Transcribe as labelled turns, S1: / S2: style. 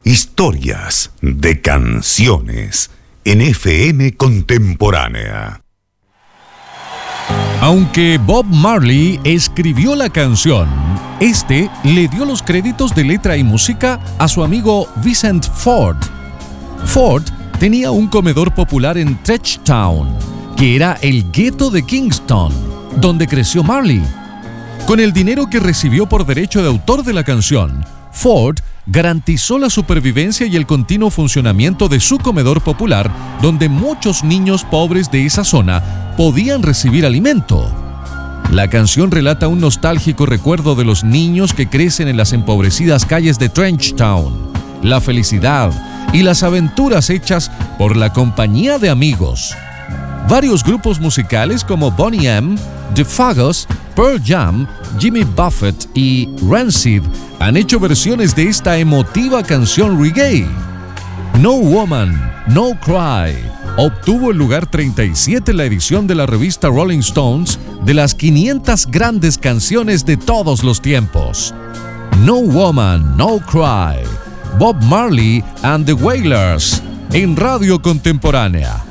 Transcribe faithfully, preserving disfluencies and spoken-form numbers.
S1: Historias de canciones en F M Contemporánea.
S2: Aunque Bob Marley escribió la canción, este le dio los créditos de letra y música a su amigo Vincent Ford. Ford tenía un comedor popular en Trenchtown, que era el gueto de Kingston, donde creció Marley. Con el dinero que recibió por derecho de autor de la canción, Ford garantizó la supervivencia y el continuo funcionamiento de su comedor popular, donde muchos niños pobres de esa zona podían recibir alimento. La canción relata un nostálgico recuerdo de los niños que crecen en las empobrecidas calles de Trenchtown, la felicidad y las aventuras hechas por la compañía de amigos. Varios grupos musicales como Boney M, The Fugees, Pearl Jam, Jimmy Buffett y Rancid han hecho versiones de esta emotiva canción reggae. No Woman, No Cry obtuvo el lugar treinta y siete en la edición de la revista Rolling Stones de las quinientas grandes canciones de todos los tiempos. No Woman, No Cry, Bob Marley and the Wailers, en Radio Contemporánea.